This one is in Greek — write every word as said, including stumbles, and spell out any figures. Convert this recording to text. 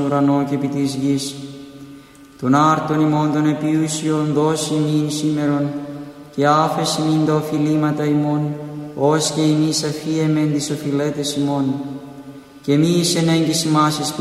ουρανό και επί της γης. Τον άρτον ημών των επιούσιων δώσει μην σήμερον, και άφεση μην τα οφειλήματα ημών, ως και εμείς αφίεμεν τις οφειλέτες ημών. Και μη εις εν έγκυση μας εις